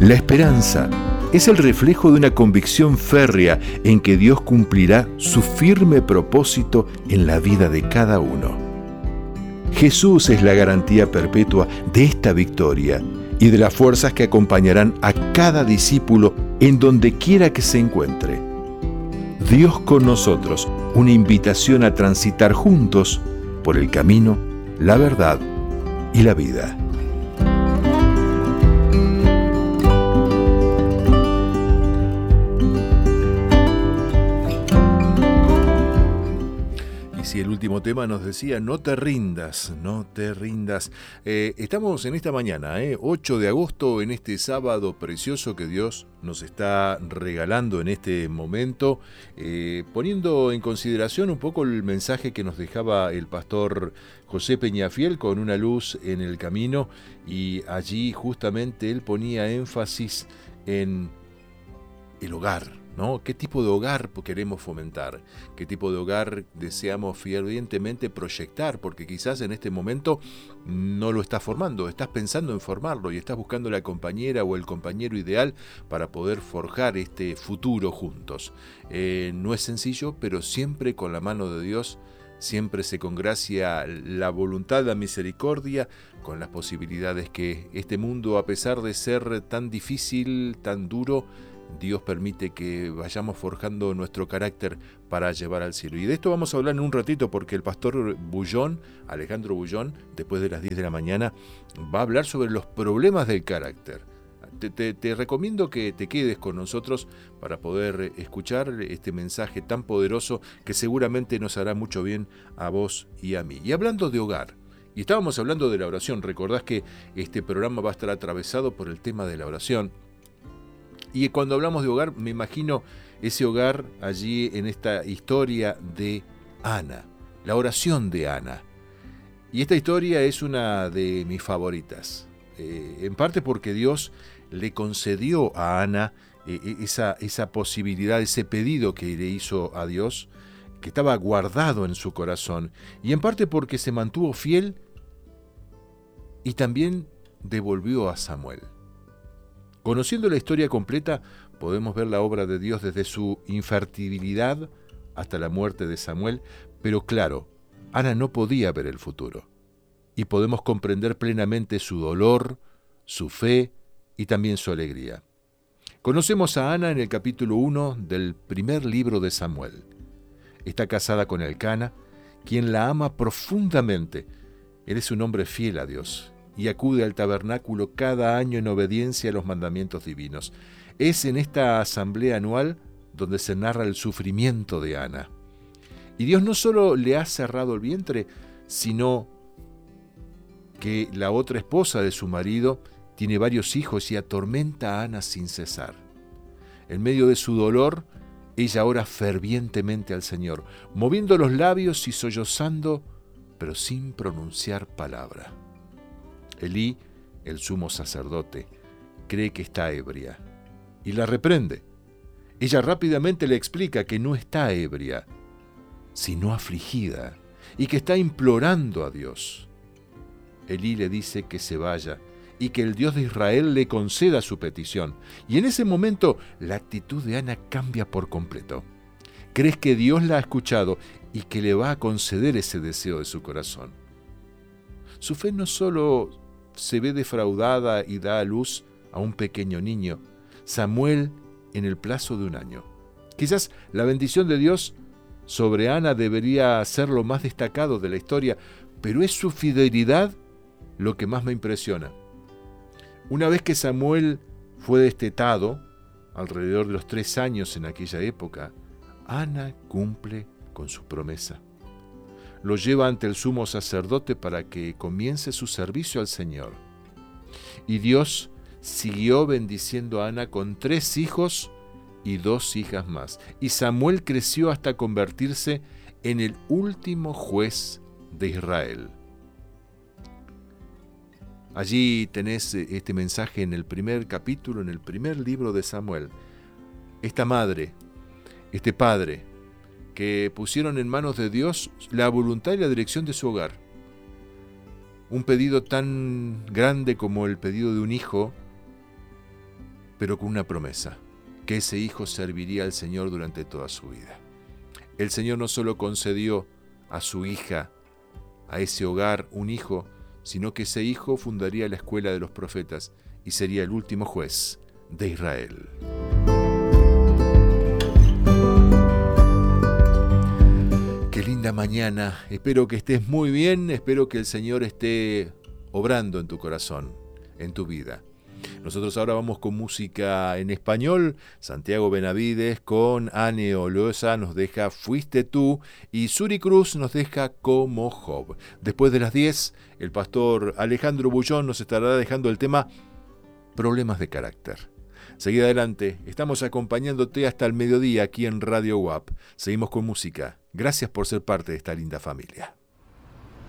La esperanza es el reflejo de una convicción férrea en que Dios cumplirá su firme propósito en la vida de cada uno. Jesús es la garantía perpetua de esta victoria y de las fuerzas que acompañarán a cada discípulo en donde quiera que se encuentre. Dios con nosotros, una invitación a transitar juntos por el camino, la verdad y la vida. Y el último tema nos decía, no te rindas, no te rindas. Estamos en esta mañana, 8 de agosto, en este sábado precioso que Dios nos está regalando en este momento, poniendo en consideración un poco el mensaje que nos dejaba el pastor José Peñafiel con una luz en el camino, y allí justamente él ponía énfasis en el hogar, ¿no? ¿Qué tipo de hogar queremos fomentar? ¿Qué tipo de hogar deseamos fervientemente proyectar? Porque quizás en este momento no lo estás formando, estás pensando en formarlo y estás buscando la compañera o el compañero ideal para poder forjar este futuro juntos. No es sencillo, pero siempre con la mano de Dios, siempre se congracia la voluntad, la misericordia, con las posibilidades que este mundo, a pesar de ser tan difícil, tan duro, Dios permite que vayamos forjando nuestro carácter para llevar al cielo. Y de esto vamos a hablar en un ratito, porque el pastor Bullón, Alejandro Bullón, después de las 10 de la mañana, va a hablar sobre los problemas del carácter. Te recomiendo que te quedes con nosotros para poder escuchar este mensaje tan poderoso que seguramente nos hará mucho bien a vos y a mí. Y hablando de hogar, y estábamos hablando de la oración, recordás que este programa va a estar atravesado por el tema de la oración. Y cuando hablamos de hogar, me imagino ese hogar allí en esta historia de Ana, la oración de Ana. Y esta historia es una de mis favoritas, en parte porque Dios le concedió a Ana esa posibilidad, ese pedido que le hizo a Dios, que estaba guardado en su corazón, y en parte porque se mantuvo fiel y también devolvió a Samuel. Conociendo la historia completa, podemos ver la obra de Dios desde su infertilidad hasta la muerte de Samuel, pero claro, Ana no podía ver el futuro, y podemos comprender plenamente su dolor, su fe y también su alegría. Conocemos a Ana en el capítulo 1 del primer libro de Samuel. Está casada con Elcana, quien la ama profundamente. Él es un hombre fiel a Dios y acude al tabernáculo cada año en obediencia a los mandamientos divinos. Es en esta asamblea anual donde se narra el sufrimiento de Ana. Y Dios no solo le ha cerrado el vientre, sino que la otra esposa de su marido tiene varios hijos y atormenta a Ana sin cesar. En medio de su dolor, ella ora fervientemente al Señor, moviendo los labios y sollozando, pero sin pronunciar palabra. Elí, el sumo sacerdote, cree que está ebria y la reprende. Ella rápidamente le explica que no está ebria, sino afligida, y que está implorando a Dios. Elí le dice que se vaya y que el Dios de Israel le conceda su petición. Y en ese momento la actitud de Ana cambia por completo. Crees que Dios la ha escuchado y que le va a conceder ese deseo de su corazón. Su fe no solo se ve defraudada y da a luz a un pequeño niño, Samuel, en el plazo de un año. Quizás la bendición de Dios sobre Ana debería ser lo más destacado de la historia, pero es su fidelidad lo que más me impresiona. Una vez que Samuel fue destetado, alrededor de los 3 años en aquella época, Ana cumple con su promesa. Lo lleva ante el sumo sacerdote para que comience su servicio al Señor. Y Dios siguió bendiciendo a Ana con 3 hijos y 2 hijas más. Y Samuel creció hasta convertirse en el último juez de Israel. Allí tenés este mensaje en el primer capítulo, en el primer libro de Samuel. Esta madre, este padre, que pusieron en manos de Dios la voluntad y la dirección de su hogar. Un pedido tan grande como el pedido de un hijo pero con una promesa, que ese hijo serviría al Señor durante toda su vida. El Señor no solo concedió a su hija, a ese hogar, un hijo, sino que ese hijo fundaría la escuela de los profetas y sería el último juez de Israel. Qué linda mañana, espero que estés muy bien, espero que el Señor esté obrando en tu corazón, en tu vida. Nosotros ahora vamos con música en español. Santiago Benavides con Ane Olosa nos deja Fuiste tú y Suri Cruz nos deja Como Job. Después de las 10, el pastor Alejandro Bullón nos estará dejando el tema Problemas de carácter. Seguí adelante, estamos acompañándote hasta el mediodía aquí en Radio WAP. Seguimos con música. Gracias por ser parte de esta linda familia.